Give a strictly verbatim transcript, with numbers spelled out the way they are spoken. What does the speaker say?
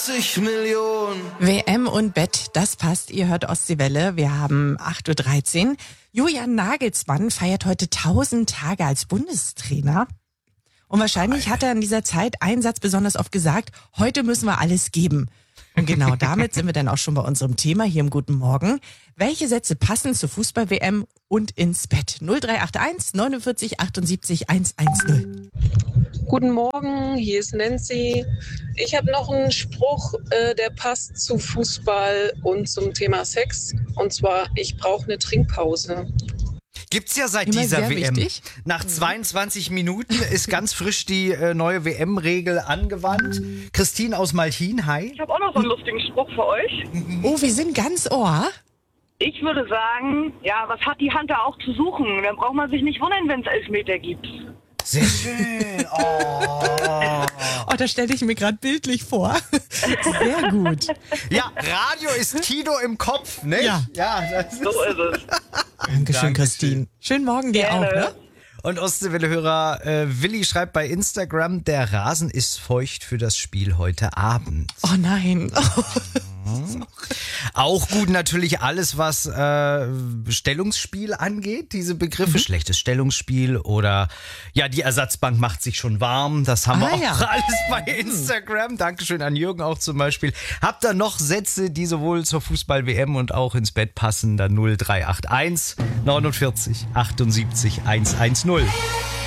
achtzig Millionen. W M und Bett, das passt. Ihr hört Ostseewelle. Wir haben acht Uhr dreizehn. Julian Nagelsmann feiert heute tausend Tage als Bundestrainer. Und wahrscheinlich hat er in dieser Zeit einen Satz besonders oft gesagt: Heute müssen wir alles geben. Und genau damit sind wir dann auch schon bei unserem Thema hier im Guten Morgen. Welche Sätze passen zur Fußball-W M und ins Bett? null drei acht eins neunundvierzig achtundsiebzig hundertzehn. Guten Morgen, hier ist Nancy. Ich habe noch einen Spruch, äh, der passt zu Fußball und zum Thema Sex. Und zwar, ich brauche eine Trinkpause. Gibt's ja seit Immer dieser sehr W M. wichtig. Nach zweiundzwanzig Minuten ist ganz frisch die äh, neue W M-Regel angewandt. Christine aus Malchin, hi. Ich habe auch noch so einen lustigen Spruch für euch. Oh, wir sind ganz ohr. Ich würde sagen, ja, was hat die Hand da auch zu suchen? Dann braucht man sich nicht wundern, wenn es Elfmeter gibt. Sehr schön. Oh. Oh, das stelle ich mir gerade bildlich vor. Sehr gut. Ja, Radio ist Kino im Kopf, ne? Ja. Ja, das ist So ist es. Dankeschön, Dankeschön. Christine. Schönen Morgen dir Gerne. auch, ne? Und Ostseewelle-Hörer äh, Willi schreibt bei Instagram, der Rasen ist feucht für das Spiel heute Abend. Oh nein. Auch gut natürlich alles, was äh, Stellungsspiel angeht, diese Begriffe. Schlechtes Stellungsspiel oder ja, die Ersatzbank macht sich schon warm. Das haben wir Ah, auch ja. alles bei Instagram. Dankeschön an Jürgen auch zum Beispiel. Habt ihr noch Sätze, die sowohl zur Fußball-W M und auch ins Bett passen? Dann null drei acht eins neunundvierzig achtundsiebzig hundertzehn.